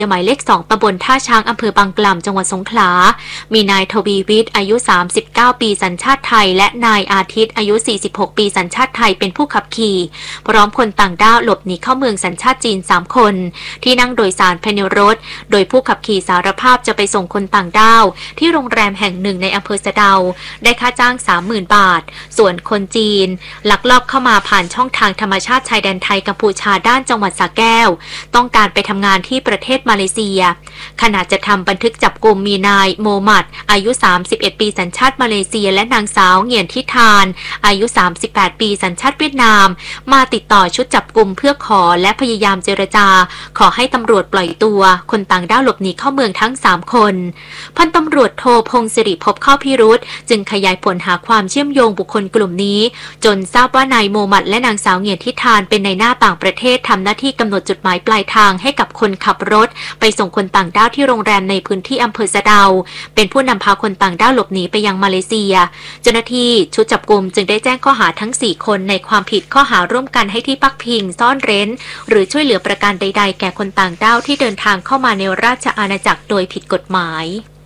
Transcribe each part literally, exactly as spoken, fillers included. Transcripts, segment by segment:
หมายเลขสองตำบลท่าช้างอำเภอบางกล่ำจังหวัดสงขลามีนายทวีวิทย์อายุสามสิบเก้าปีสัญชาติไทยและนายอาทิตย์อายุสี่สิบหกปีสัญชาติไทยเป็นผู้ขับขี่พร้อมคนต่างด้าวหลบหนีเข้าเมืองสัญชาติจีนสามคนที่นั่งโดยสารภายในรถโดยผู้ขับขี่สารภาพจะไปส่งคนต่างด้าวที่โรงแรมแห่งหนึ่งในอำเภอสะเดาได้ค่าจ้าง สามหมื่น บาทส่วนคนจีนลักลอบเข้ามาผ่านช่องทางธรรมชาติชายแดนไทยกัมพูชาด้านจังหวัดสระแก้วต้องการไปทำงานที่ประเทศมาเลเซียขณะจะทำบันทึกจับกุมมีนายโมมัดอายุสามสิบเอ็ดปีสัญชาติมาเลเซียและนางสาวเหงียนทิทานอายุสามสิบแปดปีสัญชาติเวียดนามมาติดต่อชุดจับกุมเพื่อขอและพยายามเจรจาขอให้ตำรวจปล่อยตัวคนต่างด้าวหลบหนีเข้าเมืองทั้งสามคนพันตำรวจโทพงศิริพบข้อพิรุธจึงขยายผลหาความเชื่อมโยงบุคคลกลุ่มนี้จนทราบว่านายโมมัดและนางสาวเหงียนทิทานเป็นในหน้าต่างประเทศทำหน้าที่กำหนดจุดหมายปลายทางให้กับคนขับรถไปส่งคนต่างด้าวที่โรงแรมในพื้นที่อำเภอสะเดาเป็นผู้นำพาคนต่างด้าวหลบหนีไปยังมาเลเซียเจ้าหน้าที่ชุดจับกุมจึงได้แจ้งข้อหาทั้งสี่คนในความผิดข้อหาร่วมกันให้ที่พักพิงซ่อนเร้นหรือช่วยเหลือประการใดๆแก่คนต่างด้าวที่เดินทางเข้ามาในราชอาณาจักรโดยผิดกฎหมาย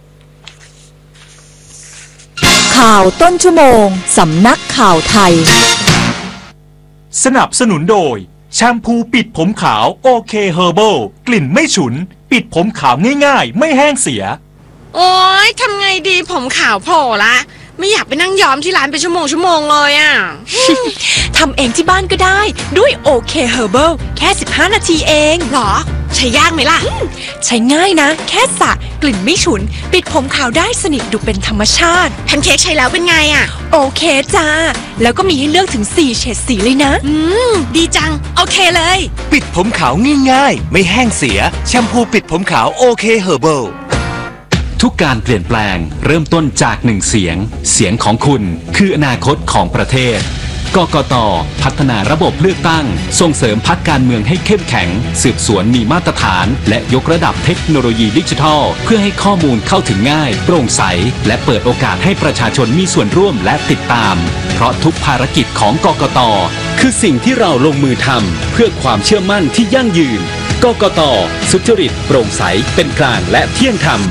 ข่าวต้นชั่วโมงสำนักข่าวไทยสนับสนุนโดยแชมพูปิดผมขาวโอเคเฮอร์เบิลกลิ่นไม่ฉุนปิดผมขาวง่ายๆไม่แห้งเสียโอ๊ยทำไงดีผมขาวโผล่ละไม่อยากไปนั่งย้อมที่ร้านเป็นชั่วโมงชั่วโมงเลยอ่ะทำเองที่บ้านก็ได้ด้วยโอเคเฮอร์เบิลแค่สิบห้านาทีเองหรอใช้ยากไหมล่ะใช้ง่ายนะแค่สระกลิ่นไม่ฉุนปิดผมขาวได้สนิทดูเป็นธรรมชาติแพนเค้กใช้แล้วเป็นไงอ่ะโอเคจ้าแล้วก็มีให้เลือกถึงสี่เฉดสีเลยนะอืมดีจังโอเคเลยปิดผมขาวง่ายๆไม่แห้งเสียแชมพูปิดผมขาวโอเคเฮอร์เบิลทุกการเปลี่ยนแปลงเริ่มต้นจากหนึ่งเสียงเสียงของคุณคืออนาคตของประเทศกกต.พัฒนาระบบเลือกตั้งส่งเสริมพรรคการเมืองให้เข้มแข็งสืบสวนมีมาตรฐานและยกระดับเทคโนโลยีดิจิทัลเพื่อให้ข้อมูลเข้าถึงง่ายโปร่งใสและเปิดโอกาสให้ประชาชนมีส่วนร่วมและติดตามเพราะทุกภารกิจของกกต.คือสิ่งที่เราลงมือทำเพื่อความเชื่อมั่นที่ยั่งยืนกกต.สุจริตโปร่งใสเป็นกลางและเที่ยงธรรม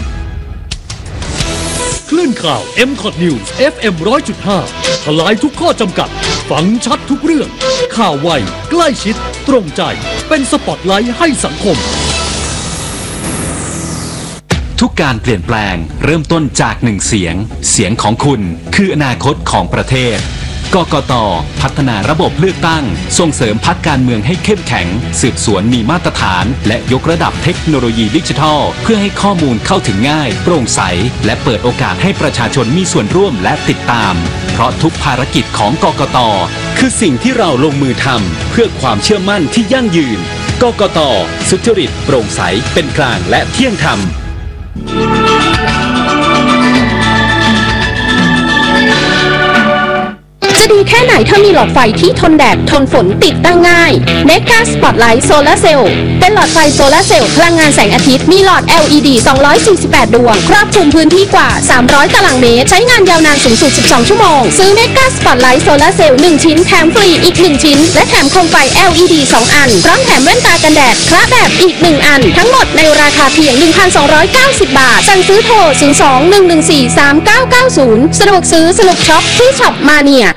คลื่นข่าว เอ็ม คอท News เอฟ เอ็ม หนึ่งร้อยจุดห้า ทลายทุกข้อจำกัดฟังชัดทุกเรื่องข่าวไวใกล้ชิดตรงใจเป็นสปอตไลท์ให้สังคมทุกการเปลี่ยนแปลงเริ่มต้นจากหนึ่งเสียงเสียงของคุณคืออนาคตของประเทศกกต.พัฒนาระบบเลือกตั้งส่งเสริมพรรคการเมืองให้เข้มแข็งสืบสวนมีมาตรฐานและยกระดับเทคโนโลยีดิจิทัลเพื่อให้ข้อมูลเข้าถึงง่ายโปร่งใสและเปิดโอกาสให้ประชาชนมีส่วนร่วมและติดตามเพราะทุกภารกิจของกกต.คือสิ่งที่เราลงมือทำเพื่อความเชื่อมั่นที่ยั่งยืนกกต.สุจริตโปร่งใสเป็นกลางและเที่ยงธรรมจะดีแค่ไหนถ้ามีหลอดไฟที่ทนแดดทนฝนติดตั้งง่าย Mega Spotlight Solar Cell เป็นหลอดไฟโซลาร์เซลล์พลังงานแสงอาทิตย์มีหลอด แอล อี ดี สองร้อยสี่สิบแปด ดวงครอบคลุมพื้นที่กว่าสามร้อยตารางเมตรใช้งานยาวนานสูงสุดสิบสองชั่วโมงซื้อ Mega Spotlight Solar Cell หนึ่งชิ้นแถมฟรีอีกหนึ่งชิ้นและแถมโคมไฟ แอล อี ดี สองอันพร้อมแถมแว่นตากันแดดคละแบบอีกหนึ่งอันทั้งหมดในราคาเพียง หนึ่งพันสองร้อยเก้าสิบ บาทสั่งซื้อโทรศูนย์ สอง หนึ่ง หนึ่ง สี่ สาม เก้า เก้า ศูนย์สะดวกซื้อสะดวกช็อปที่ช็อปมาเนีย